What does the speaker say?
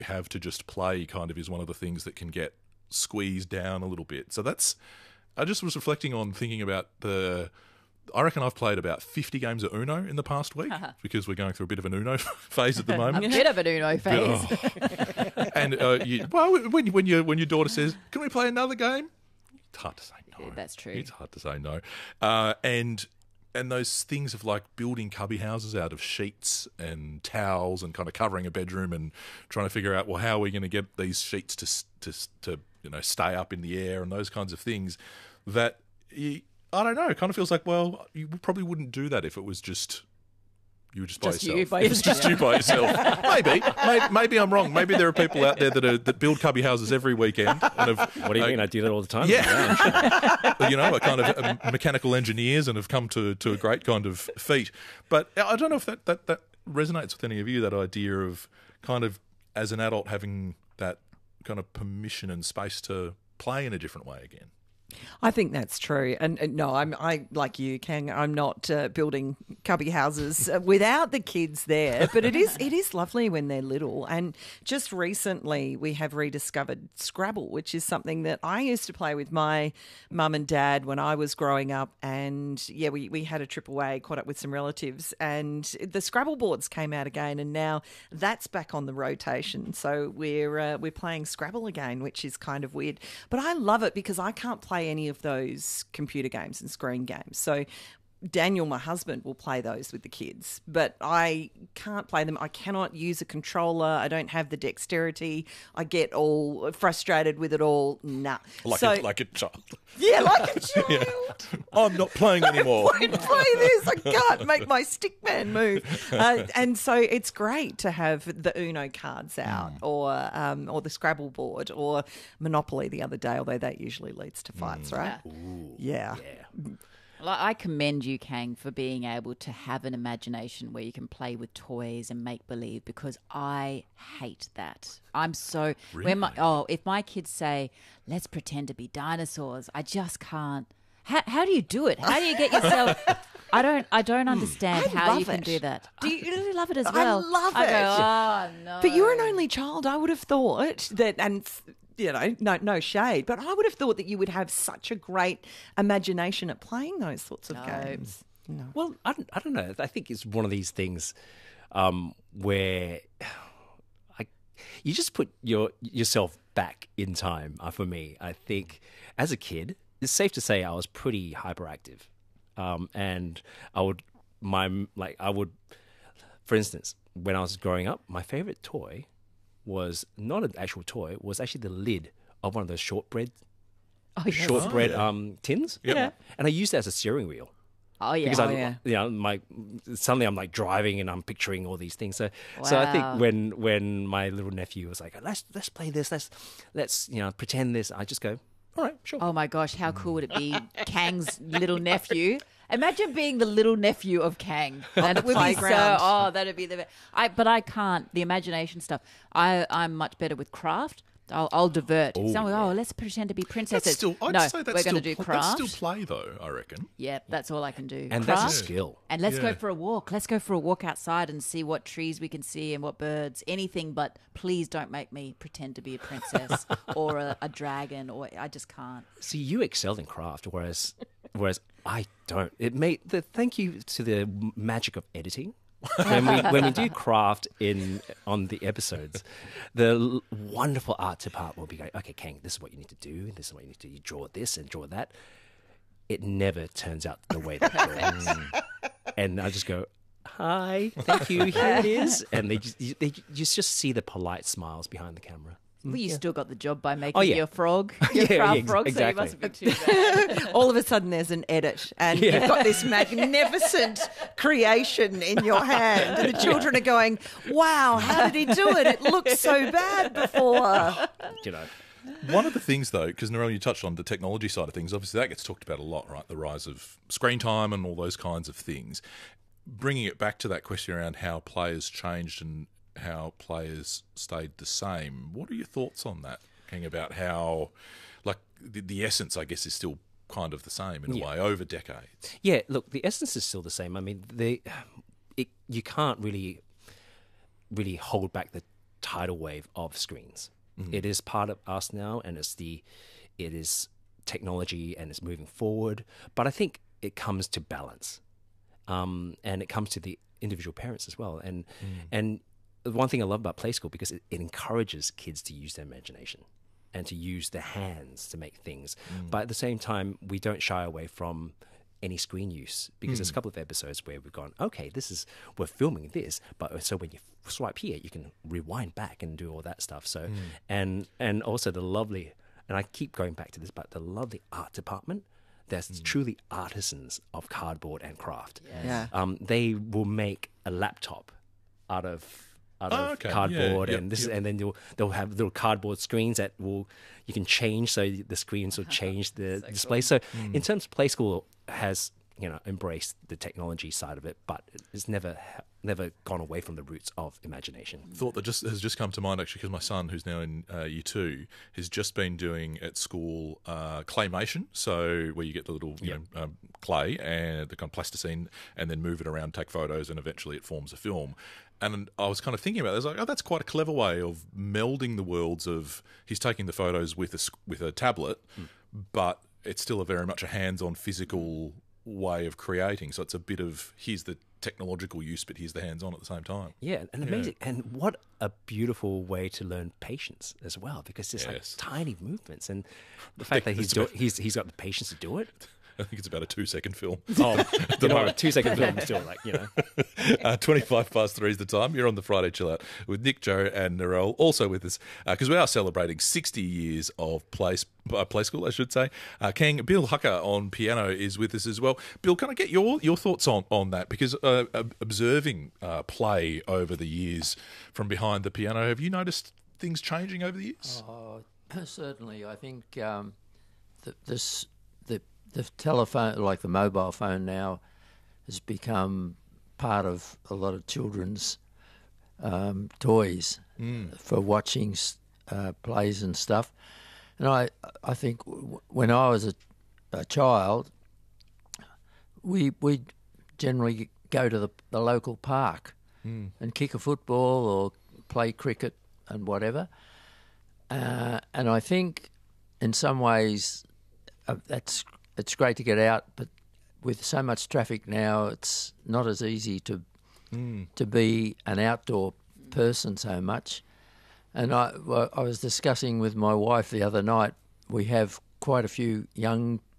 have to just play kind of is one of the things that can get squeezed down a little bit. So I just was reflecting on thinking about I reckon I've played about 50 games of Uno in the past week because we're going through a bit of an Uno phase at the moment. A bit of an Uno phase. And when your daughter says, "Can we play another game?" It's hard to say no. Yeah, that's true. It's hard to say no. And those things of like building cubby houses out of sheets and towels and kind of covering a bedroom and trying to figure out, well, how are we going to get these sheets to stay up in the air and those kinds of things that I don't know. It kind of feels like, well, you probably wouldn't do that if it was just you were just by yourself. You by If it's just you by yourself. Maybe I'm wrong. Maybe there are people out there that build cubby houses every weekend. And What do you mean? I do that all the time. Yeah. Are kind of mechanical engineers and have come to a great kind of feat. But I don't know if that resonates with any of you, that idea of kind of as an adult having that kind of permission and space to play in a different way again. I think that's true. And no, I like you, Kang. I'm not building cubby houses without the kids there. But it is lovely when they're little. And just recently, we have rediscovered Scrabble, which is something that I used to play with my mum and dad when I was growing up. And yeah, we had a trip away, caught up with some relatives, and the Scrabble boards came out again. And now that's back on the rotation. So we're playing Scrabble again, which is kind of weird. But I love it because I can't play any of those computer games and screen games. So Daniel, my husband, will play those with the kids, but I can't play them. I cannot use a controller. I don't have the dexterity. I get all frustrated with it all. Nah. Like a child. Yeah, like a child. Yeah. I'm not playing anymore. I won't play this. I can't make my stick man move. And so it's great to have the Uno cards out or the Scrabble board or Monopoly the other day, although that usually leads to fights, right? Ooh. Yeah. Well, I commend you, Kang, for being able to have an imagination where you can play with toys and make believe, because I hate that. I'm so Really? if my kids say, "Let's pretend to be dinosaurs," I just can't. How do you do it? How do you get yourself? I don't understand how you can do that. Do you really love it as well? I love I it. go, oh no! But you're an only child. I would have thought that, and no shade, but I would have thought that you would have such a great imagination at playing those sorts of games. No. Well, I don't know. I think it's one of these things where you just put yourself back in time. For me, I think as a kid, it's safe to say I was pretty hyperactive, and I would, for instance, when I was growing up, my favorite toy was not an actual toy, was actually the lid of one of those shortbread tins. Yep. Yeah. And I used that as a steering wheel. Oh yeah, Because suddenly I'm like driving and I'm picturing all these things. So I think when my little nephew was like, let's play this, let's pretend this, I just go, all right, sure. Oh my gosh, how cool would it be? Kang's little nephew. Imagine being the little nephew of Kang. And it would be that'd be but I can't. The imagination stuff. I'm much better with craft. I'll divert. Let's pretend to be princesses. We're going to do craft. That's still play though, I reckon. Yeah, that's all I can do. And craft, that's a skill. And let's go for a walk. Let's go for a walk outside and see what trees we can see and what birds. Anything, but please don't make me pretend to be a princess or a dragon. Or I just can't. See, you excel in craft, whereas I don't. Thank you to the magic of editing. when we do craft on the episodes, the wonderful art department will be going, okay, Kang, this is what you need to do, this is what you need to do, you draw this and draw that. It never turns out the way that it does. And I just go, hi, thank you, here it is. And you just see the polite smiles behind the camera. Well, you still got the job by making your frog, your Yeah, frog, exactly. so you must have been too bad. All of a sudden there's an edit and you've got this magnificent creation in your hand and the children are going, wow, how did he do it? It looked so bad before. One of the things, though, because Narelle, you touched on the technology side of things, obviously that gets talked about a lot, right? The rise of screen time and all those kinds of things. Bringing it back to that question around how players changed and how players stayed the same. What are your thoughts on that, King, about how, like, the essence, I guess, is still kind of the same in a way over decades? Yeah, look, the essence is still the same. I mean, you can't really hold back tidal wave of screens. It is part of us now, and it is technology, and it's moving forward. But I think it comes to balance, and it comes to the individual parents as well. And one thing I love about Play School, because it encourages kids to use their imagination and to use their hands to make things. But at the same time, we don't shy away from any screen use, because there's a couple of episodes where we've gone, okay, we're filming this, but so when you swipe here, you can rewind back and do all that stuff. So, and also the lovely, and I keep going back to this, but the lovely art department, there's truly artisans of cardboard and craft. Yeah. They will make a laptop out of cardboard, and then they'll have little cardboard screens that you can change, so the screens will change the display. Cool. So in terms of Play School has embraced the technology side of it, but it's never gone away from the roots of imagination. Thought that has just come to mind actually, because my son, who's now in year 2, has just been doing at school claymation. So where you get the little clay and the kind of plasticine, and then move it around, take photos, and eventually it forms a film. And I was kind of thinking about it. I was like, oh, that's quite a clever way of melding the worlds of, he's taking the photos with a tablet, but it's still very much a hands-on physical way of creating. So it's a bit of, here's the technological use, but here's the hands-on at the same time. Yeah, and amazing. And what a beautiful way to learn patience as well, because it's like tiny movements, and the fact that he's got the patience to do it. I think it's about a 2-second film. Oh, a 2-second film is still 3:25 is the time. You're on the Friday Chill Out with Nick, Joe, and Narelle. Also with us, because we are celebrating 60 years of Play School, I should say. Kang, Bill Hucker on piano is with us as well. Bill, can I get your thoughts on that? Because observing play over the years from behind the piano, have you noticed things changing over the years? Certainly. I think the telephone, like the mobile phone now, has become part of a lot of children's toys for watching plays and stuff. And I think when I was a child, we generally go to the local park and kick a football or play cricket and whatever. And I think in some ways it's great to get out, but with so much traffic now, it's not as easy to be an outdoor person so much. And I was discussing with my wife the other night, we have quite a few young